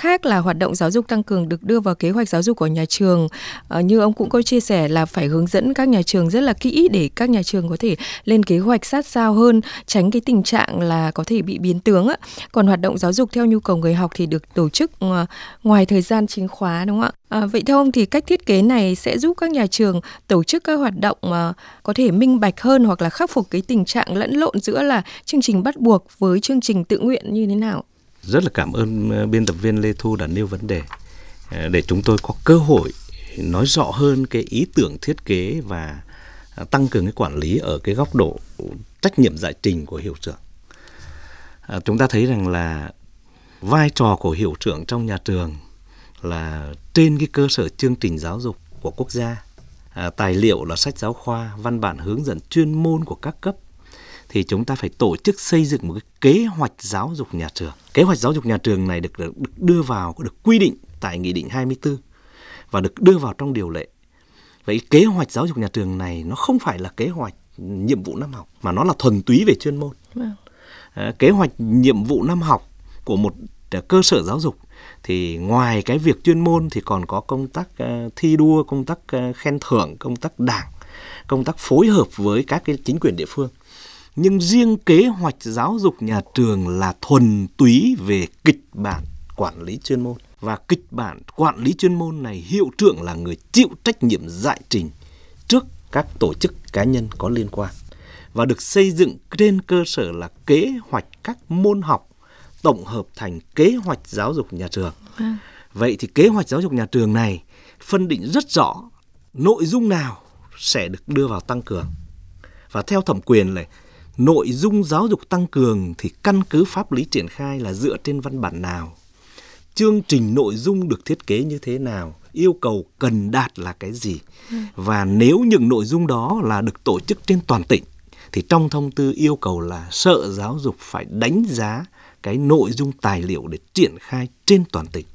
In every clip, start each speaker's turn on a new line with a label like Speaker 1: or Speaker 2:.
Speaker 1: khác là hoạt động giáo dục tăng cường được đưa vào kế hoạch giáo dục của nhà trường. Như ông cũng có chia sẻ là phải hướng dẫn các nhà trường rất là kỹ để các nhà trường có thể lên kế hoạch sát sao hơn, tránh cái tình trạng là có thể bị biến tướng á. Còn hoạt động giáo dục theo nhu cầu người học thì được tổ chức ngoài thời gian chính khóa, đúng không ạ? Vậy theo ông thì cách thiết kế này sẽ giúp các nhà trường tổ chức các hoạt động có thể minh bạch hơn, hoặc là khắc phục cái tình trạng lẫn lộn giữa là chương trình bắt buộc với chương trình tự nguyện như thế nào?
Speaker 2: Rất là cảm ơn biên tập viên Lê Thu đã nêu vấn đề để chúng tôi có cơ hội nói rõ hơn cái ý tưởng thiết kế và tăng cường cái quản lý ở cái góc độ trách nhiệm giải trình của hiệu trưởng. Chúng ta thấy rằng là vai trò của hiệu trưởng trong nhà trường là trên cái cơ sở chương trình giáo dục của quốc gia, tài liệu là sách giáo khoa, văn bản hướng dẫn chuyên môn của các cấp, thì chúng ta phải tổ chức xây dựng một cái kế hoạch giáo dục nhà trường. Kế hoạch giáo dục nhà trường này được đưa vào, được quy định tại Nghị định 24 và được đưa vào trong điều lệ. Vậy kế hoạch giáo dục nhà trường này nó không phải là kế hoạch nhiệm vụ năm học, mà nó là thuần túy về chuyên môn. Kế hoạch nhiệm vụ năm học của một cơ sở giáo dục thì ngoài cái việc chuyên môn thì còn có công tác thi đua, công tác khen thưởng, công tác đảng, công tác phối hợp với các cái chính quyền địa phương. Nhưng riêng kế hoạch giáo dục nhà trường là thuần túy về kịch bản quản lý chuyên môn. Và kịch bản quản lý chuyên môn này hiệu trưởng là người chịu trách nhiệm giải trình trước các tổ chức cá nhân có liên quan. Và được xây dựng trên cơ sở là kế hoạch các môn học tổng hợp thành kế hoạch giáo dục nhà trường. Vậy thì kế hoạch giáo dục nhà trường này phân định rất rõ nội dung nào sẽ được đưa vào tăng cường. Và theo thẩm quyền là nội dung giáo dục tăng cường thì căn cứ pháp lý triển khai là dựa trên văn bản nào, chương trình nội dung được thiết kế như thế nào, yêu cầu cần đạt là cái gì. Và nếu những nội dung đó là được tổ chức trên toàn tỉnh thì trong thông tư yêu cầu là Sở Giáo dục phải đánh giá cái nội dung tài liệu để triển khai trên toàn tỉnh.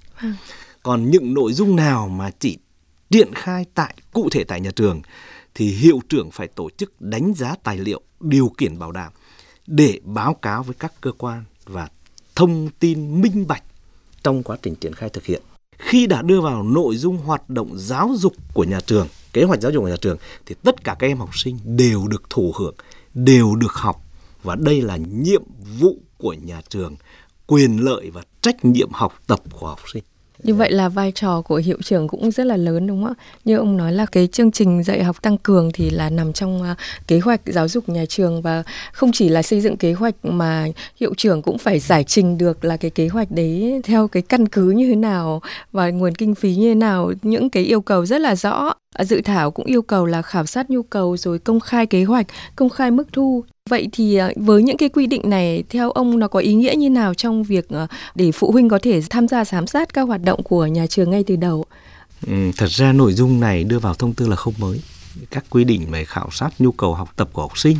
Speaker 2: Còn những nội dung nào mà chỉ triển khai cụ thể tại nhà trường thì hiệu trưởng phải tổ chức đánh giá tài liệu, điều kiện bảo đảm để báo cáo với các cơ quan và thông tin minh bạch trong quá trình triển khai thực hiện. Khi đã đưa vào nội dung hoạt động giáo dục của nhà trường, kế hoạch giáo dục của nhà trường thì tất cả các em học sinh đều được thụ hưởng, đều được học, và đây là nhiệm vụ của nhà trường, quyền lợi và trách nhiệm học tập của học sinh.
Speaker 1: Như vậy là vai trò của hiệu trưởng cũng rất là lớn, đúng không ạ? Như ông nói là cái chương trình dạy học tăng cường thì là nằm trong kế hoạch giáo dục nhà trường, và không chỉ là xây dựng kế hoạch mà hiệu trưởng cũng phải giải trình được là cái kế hoạch đấy theo cái căn cứ như thế nào và nguồn kinh phí như thế nào, những cái yêu cầu rất là rõ. Dự thảo cũng yêu cầu là khảo sát nhu cầu rồi công khai kế hoạch, công khai mức thu. Vậy thì với những cái quy định này, theo ông nó có ý nghĩa như nào trong việc để phụ huynh có thể tham gia giám sát các hoạt động của nhà trường ngay từ đầu?
Speaker 2: Thật ra nội dung này đưa vào thông tư là không mới. Các quy định về khảo sát nhu cầu học tập của học sinh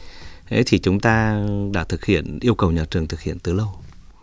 Speaker 2: thì chúng ta đã yêu cầu nhà trường thực hiện từ lâu.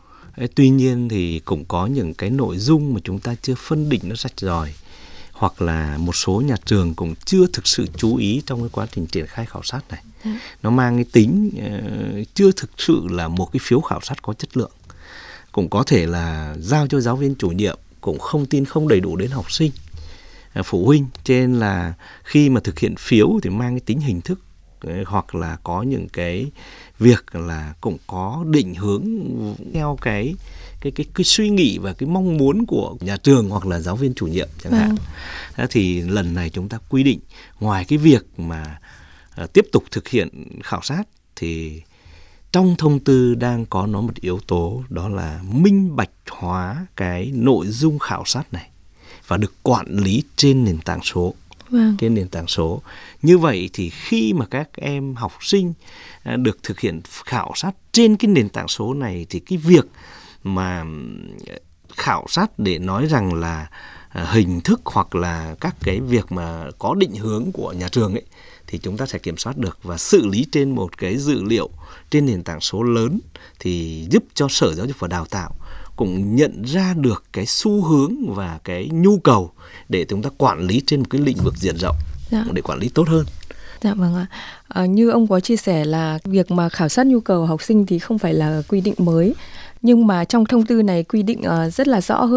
Speaker 2: Tuy nhiên thì cũng có những cái nội dung mà chúng ta chưa phân định nó rạch ròi, hoặc là một số nhà trường cũng chưa thực sự chú ý trong cái quá trình triển khai khảo sát này. Nó mang cái tính chưa thực sự là một cái phiếu khảo sát có chất lượng. Cũng có thể là giao cho giáo viên chủ nhiệm cũng không tin không đầy đủ đến học sinh, phụ huynh. Cho nên là khi mà thực hiện phiếu thì mang cái tính hình thức, hoặc là có những cái việc là cũng có định hướng theo cái suy nghĩ và cái mong muốn của nhà trường hoặc là giáo viên chủ nhiệm chẳng hạn. Thì lần này chúng ta quy định ngoài cái việc mà tiếp tục thực hiện khảo sát thì trong thông tư đang có nó một yếu tố, đó là minh bạch hóa cái nội dung khảo sát này và được quản lý trên nền tảng số. Cái nền tảng số. Như vậy thì khi mà các em học sinh được thực hiện khảo sát trên cái nền tảng số này thì cái việc mà khảo sát để nói rằng là hình thức hoặc là các cái việc mà có định hướng của nhà trường ấy thì chúng ta sẽ kiểm soát được và xử lý trên một cái dữ liệu trên nền tảng số lớn, thì giúp cho Sở Giáo dục và Đào tạo cũng nhận ra được cái xu hướng và cái nhu cầu để chúng ta quản lý trên một cái lĩnh vực diện rộng, để quản lý tốt hơn.
Speaker 1: Dạ vâng ạ. Như ông có chia sẻ là việc mà khảo sát nhu cầu học sinh thì không phải là quy định mới, nhưng mà trong thông tư này quy định rất là rõ hơn